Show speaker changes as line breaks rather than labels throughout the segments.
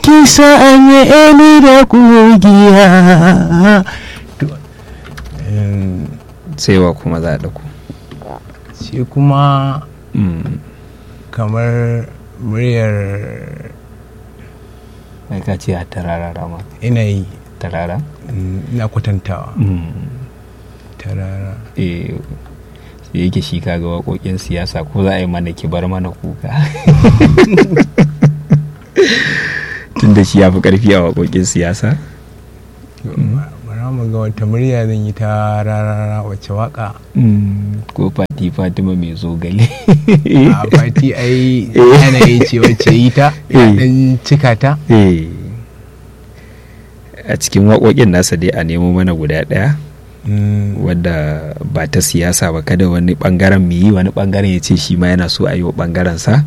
kisa an yi eli da kugiya.
sai wa kuma za a ɗauko?
Sai kuma kamar muryar
ka ce a tarara ma
ina yi
tarara
ina kwatantawa tarara
sai yake shi kaga waƙoƙin siyasa ko za a yi mana ki bar mana kuka tun da shi ya fi ƙarfi a waƙoƙin siyasa.
bara mu ga wata murya zan yi ta rarara wacce waka
ko fati fatima mai zogale
a fati ai yanayi ce wacce yi ta dan cika ta.
A cikin waƙoƙin nasa dai a nemo mana guda ɗaya wadda ba ta siyasa ba, kada wani ɓangaren mu yi wani ɓangaren ya ce shi ma yana so a yi wa ɓangaren sa.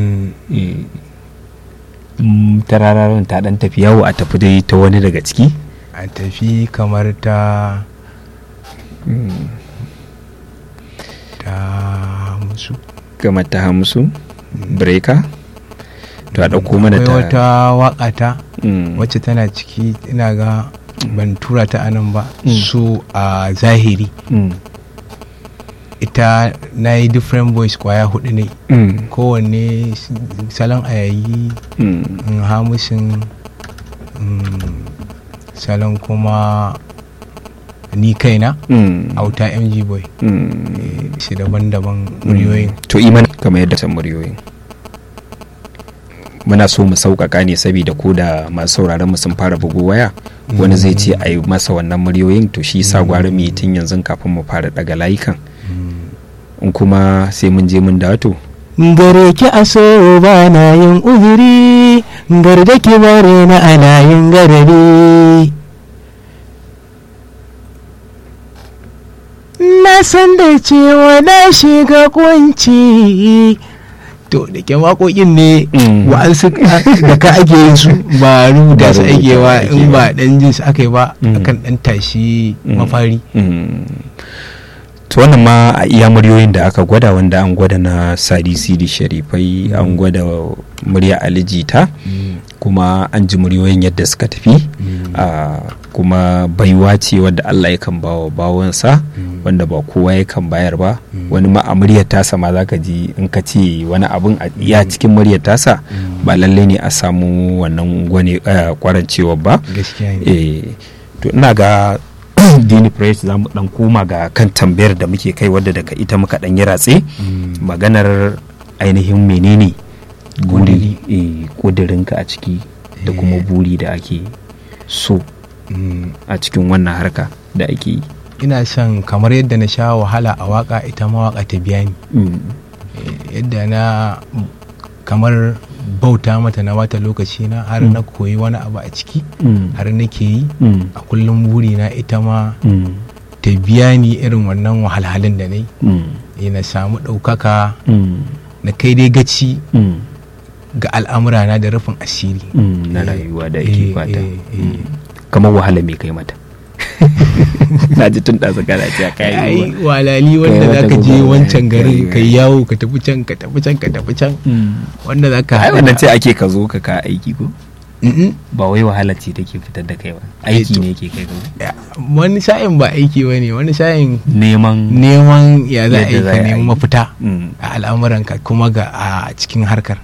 Ta rararen ta ɗan tafi yawo a tafi dai ta wani daga ciki,
a tafi kamar ta musu
kamar ta hamsu breaker. To a ɗauko mana ta
wata waƙa ta wacce tana ciki, ina ga ban tura ta anan ba, so a zahiri ita na yi different voice kwaya 4 ne, kowanne salon ayayi, hamusin, salon kuma ni kaina, auta mg boy, shi daban-daban muryoyin.
To iman kamar yadda san muryoyin muna so mu sauƙaƙa ne saboda ko da masu sauraron mu sun fara bugo waya wani zai ce a yi masa wannan muryoyin, to shi sa gwara mu yi tun yanzu kafin mu fara daga layukan, in kuma sai mun je mun dato.
Gare ki a so ba na yin uzuri, garda ki bare na ana yin garabi. Na san da cewa na shiga kunci. To da ke waƙoƙin ne wa'ansu da ka ake yin su ba rubuta su ake wa, in ba ɗan jin su aka yi ba akan ɗan tashi mafari.
To wannan ma a iya muryoyin da aka gwada, wanda an gwada na Sadi Sidi Sharifai, an gwada murya Ali Jita, kuma an ji muryoyin yadda suka tafi, kuma baiwa ce wadda Allah yakan bawa bawansa wanda ba kowa yakan bayar ba. Wani ma a muryar tasa ma zaka ji in ka ce wani abun a iya cikin muryar tasa ba lalle ne a samu wannan kwarancewa ba. To ina ga Dini Press za mu dan koma ga kan tambayar da muke kai wadda daga ita muka dan yi ratse, maganar ainihin menene kudirinka a ciki da kuma buri da ake so a cikin wannan harka da ake yi.
Ina son kamar yadda na sha wahala a waka, ita ma waka ta biya ni, yadda na kamar bauta mata na wata lokaci na har na koyi wani abu a ciki, har nake yi a kullum buri na ita ma ta biya ni irin wannan wahalhalin da na yi, na samu ɗaukaka, na kai dai gaci ga al'amurana da rufin asiri
na rayuwa da ake fata. Kamar wahala mai kai mata na ji tun ɗasa kana ce ka yi
walali wanda za ka je wancan garin ka yi yawo, ka tafi can ka tafi can ka tafi can, wanda za ka
haɗa. Wannan ce ake ka zo ka aiki ko ba wai wahala ce take fitar da kai ba, aiki ne ke kai ka.
Wani sa'in ba aiki ba ne, wani sa'in
neman
ya za a yi ka neman mafita a al'amuranka kuma ga a cikin harkar.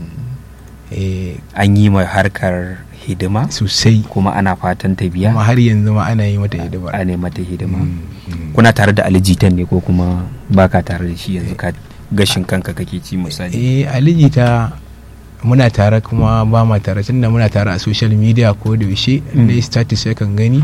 An yi mai harkar hidima
sosai,
kuma ana fatan ta biya,
kuma har yanzu ma ana yi mata hidima.
Ana mata hidima. Kuna tare da Ali Jitan ne ko kuma baka tare da shi yanzu, ka gashin kanka kake ci misali?
Ali Jita muna tare kuma ba ma tare, tunda muna tare a social media ko da yaushe, na status sai kan gani,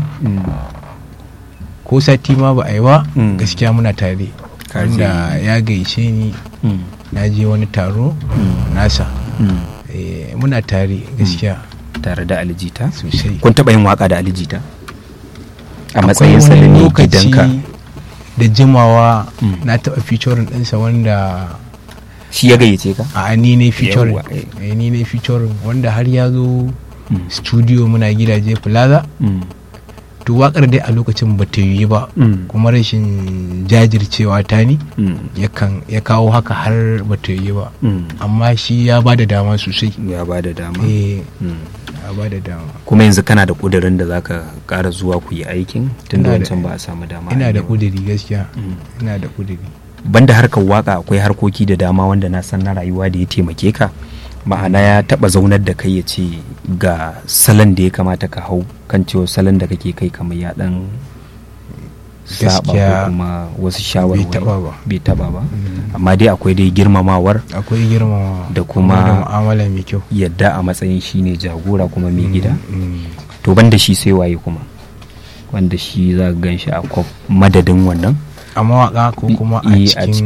ko sati ma ba a yi ba, gaskiya muna tare. Wanda ya gaishe ni na je wani taro nasa, muna tare gaskiya.
Tare da Ali Jita
sosai.
Kun taɓa yin waka da Ali Jita a matsayin salami gidanka?
Da jimawa na taɓa featuring ɗinsa, wanda
shi ya gayyace ka?
A ni ne featuring, ni ne featuring, wanda har ya zo studio muna gidaje Plaza. To wakar dai a lokacin ba ta yi ba, kuma rashin jajircewa ta ni ya kawo haka har ba ta yi ba, amma shi ya ba da dama sosai.
Ya ba da dama.
a ba da dama.
kuma yanzu kana da kudirin da zaka ƙara zuwa ku yi aikin tunda wancan ba a samu dama.
Ina da kudiri gaskiya, ina da kudiri.
Banda harkar waka akwai harkoki da dama wanda na san na rayuwa da ya taimake ka, ma'ana ya taba zaunar da kai ya ce ga salon da ya kamata ka hau kan cewa salon da kake kai kamar ya dan saba ko kuma wasu shawarwari? Bai taba ba. Amma dai akwai dai girmamawar da kuma
mu'amala mai kyau,
yadda a matsayin shi ne jagora kuma mai gida. To banda shi sai waye kuma wanda shi za ka gan shi a madadin wannan
a mawaka ko kuma a cikin